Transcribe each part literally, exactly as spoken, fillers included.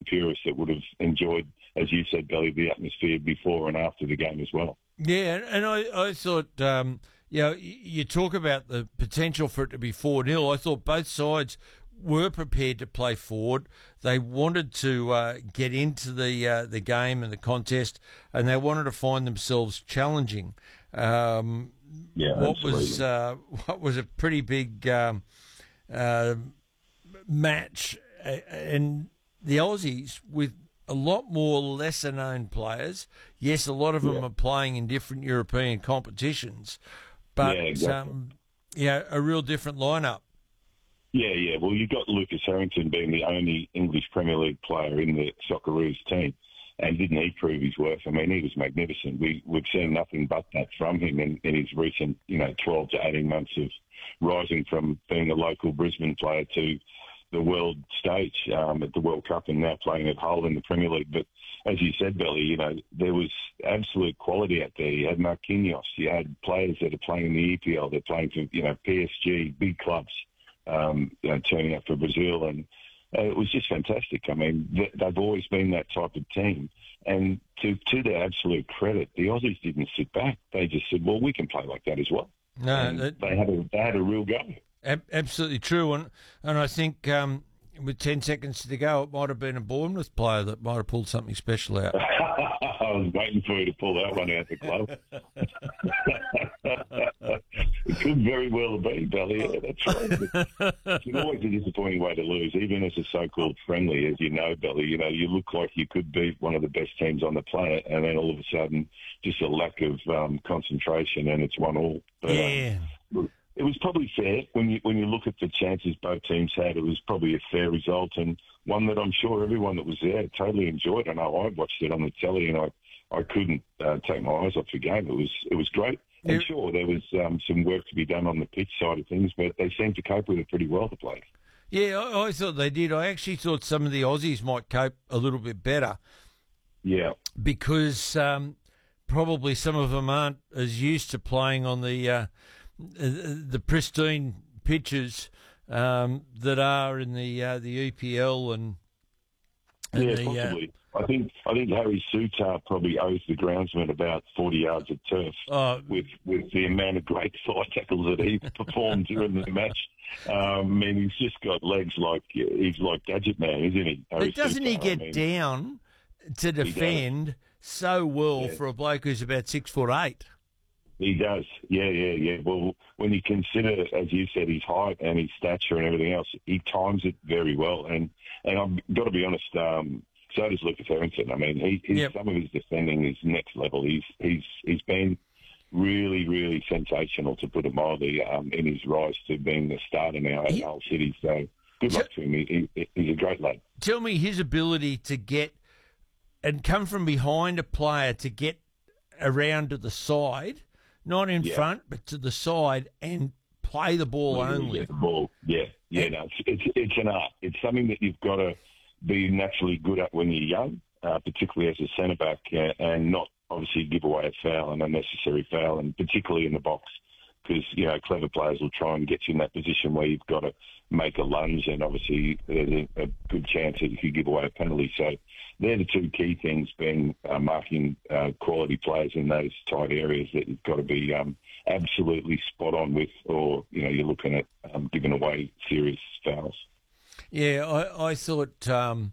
purists that would have enjoyed, as you said, Belly, the atmosphere before and after the game as well. Yeah, and I, I thought, um, you know, you talk about the potential for it to be four nil. I thought both sides were prepared to play forward. They wanted to uh, get into the uh, the game and the contest, and they wanted to find themselves challenging. Um, yeah, what absolutely. was uh, what was a pretty big um, uh, match, and the Aussies with a lot more lesser known players. Yes, a lot of them yeah. are playing in different European competitions, but yeah, exactly. um, yeah, a real different lineup. Yeah, yeah. Well, you've got Lucas Harrington being the only English Premier League player in the Socceroos team, and didn't he prove his worth? I mean, he was magnificent. We, we've seen nothing but that from him in, in his recent, you know, twelve to eighteen months of rising from being a local Brisbane player to the world stage um, at the World Cup and now playing at Hull in the Premier League. But as you said, Belly, you know, there was absolute quality out there. You had Marquinhos, you had players that are playing in the E P L, they're playing for, you know, P S G, big clubs. Um, you know, turning up for Brazil, and uh, it was just fantastic. I mean, th- they've always been that type of team, and to to their absolute credit, the Aussies didn't sit back. They just said, "Well, we can play like that as well." No, that, they had a they had a real go. Ab- absolutely true, and and I think um, with ten seconds to go, it might have been a Bournemouth player that might have pulled something special out. I was waiting for you to pull that one out the glove. It could very well have been, Belly. Yeah, that's right. But it's always a disappointing way to lose, even as a so-called friendly, as you know, Belly. You know, you look like you could beat one of the best teams on the planet, and then all of a sudden, just a lack of um, concentration, and it's one all. But, yeah. Um, it was probably fair when you when you look at the chances both teams had. It was probably a fair result, and one that I'm sure everyone that was there totally enjoyed. I know I watched it on the telly, and I, I couldn't uh, take my eyes off the game. It was it was great. And yeah. sure, there was um, some work to be done on the pitch side of things, but they seemed to cope with it pretty well, the players. Yeah, I, I thought they did. I actually thought some of the Aussies might cope a little bit better. Yeah, because um, probably some of them aren't as used to playing on the uh, the pristine pitches um, that are in the uh, the E P L and, and yeah, the, possibly. Uh, I think I think Harry Sutar probably owes the groundsman about forty yards of turf uh, with with the amount of great fly tackles that he performed during the match. Um, I mean, he's just got legs like he's like Gadget Man, isn't he? Harry but doesn't Sutar, he get I mean, down to defend so well yeah. for a bloke who's about six foot eight? He does, yeah, yeah, yeah. Well, when you consider, as you said, his height and his stature and everything else, he times it very well. And and I've got to be honest, um, so does Lucas Harrington. I mean, he he's, yep. some of his defending is next level. He's he's he's been really, really sensational, to put it mildly, um, in his rise to being the starter now at Hull City. So good luck to him. He, he, he's a great lad. Tell me his ability to get and come from behind a player to get around to the side. Not in yeah. front, but to the side and play the ball Literally only. get the ball, yeah, yeah. No, it's, it's it's an art. It's something that you've got to be naturally good at when you're young, uh, particularly as a centre back, uh, and not obviously give away a foul, an unnecessary foul, and particularly in the box, because you know clever players will try and get you in that position where you've got to make a lunge, and obviously there's a, a good chance that you could give away a penalty. So they're the two key things, being uh, marking uh, quality players in those tight areas that you've got to be um, absolutely spot on with, or you know you're looking at um, giving away serious fouls. Yeah, I, I thought, um,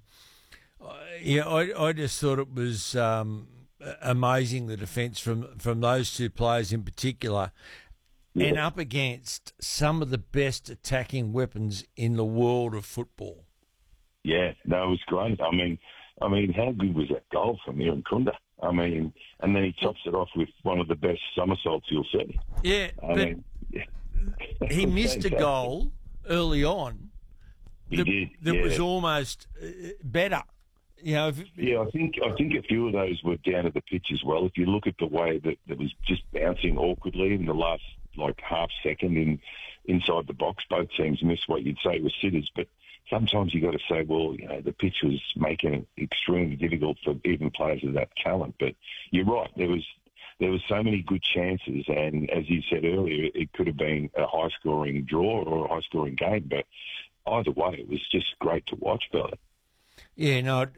yeah, I, I just thought it was um, amazing, the defence from from those two players in particular. Yeah. And up against some of the best attacking weapons in the world of football. Yeah, no, it was great. I mean, I mean, how good was that goal from Aaron Kunda? I mean, and then he tops it off with one of the best somersaults you'll see. Yeah, I but mean, yeah. he missed fantastic. a goal early on. He that, did. That yeah. was almost better. You know, if, yeah, I think I think a few of those were down at the pitch as well. If you look at the way that that was just bouncing awkwardly in the last like half second in inside the box, both teams missed what you'd say was sitters. But sometimes you got to say, well, you know, the pitch was making it extremely difficult for even players of that talent. But you're right, there was there was so many good chances, and as you said earlier, it could have been a high scoring draw or a high scoring game. But either way, it was just great to watch, Billy. Yeah, no, it,